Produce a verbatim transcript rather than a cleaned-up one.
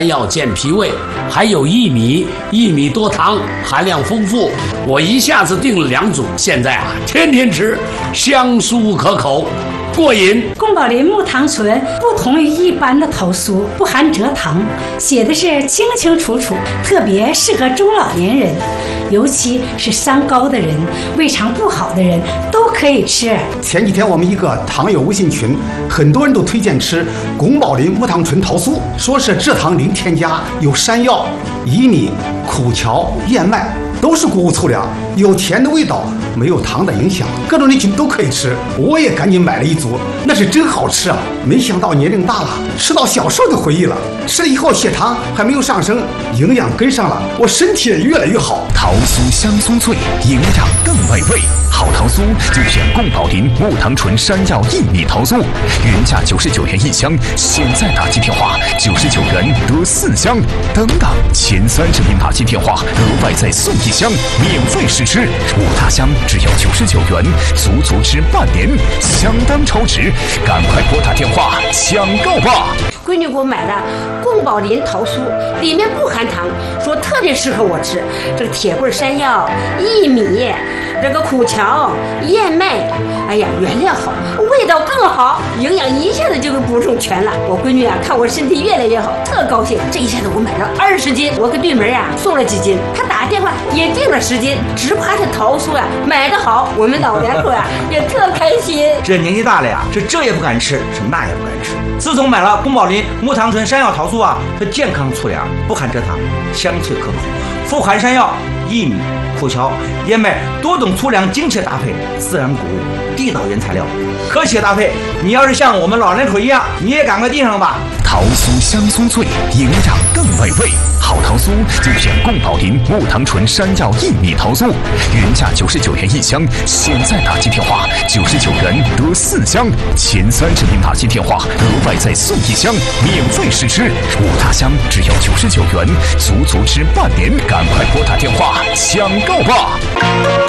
药健脾胃，还有薏米，薏米多糖，含量丰富。我一下子订了两组，现在啊，天天吃，香酥可口，过瘾。 宫保林木糖醇不同于一般的桃酥，不含蔗糖，写的是清清楚楚，特别适合中老年人，尤其是三高的人、胃肠不好的人都可以吃。 前几天我们一个糖友微信群，很多人都推荐吃宫保林木糖醇桃酥，说是蔗糖零添加，有山药、薏米、苦荞、燕麦，都是谷物粗粮，有甜的味道，没有糖的影响，各种人群都可以吃。我也赶紧买了一组，那是真好吃啊！没想到年龄大了，吃到小时候的回忆了。吃了以后血糖还没有上升，营养跟上了，我身体也越来越好。 桃酥香酥脆，营养更美味。好桃酥就选宫保林木糖醇山药薏米桃酥，原价九十九元一箱，现在打击电话九十九元得四箱，等等前三十名打击电话额外再送一箱，免费试吃，五大箱只要九十九元，足足吃半年，相当超值，赶快拨打电话抢购吧！ 闺女给我买的宫保林桃酥，里面不含糖，说特别适合我吃。这个铁棍山药、薏米、这个苦荞、燕麦，哎呀，原料好，味道更好，营养一下子就给补充全了。我闺女啊，看我身体越来越好，特高兴。这一下子我买了二十斤，我给对门啊送了几斤，她打电话也订了十斤，只夸这桃酥啊买得好，我们老两口啊也特开心。 这年纪大了呀，是这也不敢吃，是那也不敢吃。自从买了宫保林木糖醇山药桃酥啊，它健康粗粮，不含蔗糖，香脆可口，富含山药、薏米、苦荞、燕麦多种粗粮精确搭配，自然谷物，地道原材料，科学搭配。你要是像我们老人口一样，你也赶快订上吧。 桃酥香酥脆，营养更美味。好桃酥就选宫保林木糖醇山药薏米桃酥，原价九十九元一箱，现在打击电话九十九元得四箱，前三十名打击电话额外再送一箱，免费试吃，五大箱只要九十九元，足足吃半年，赶快拨打电话抢购吧！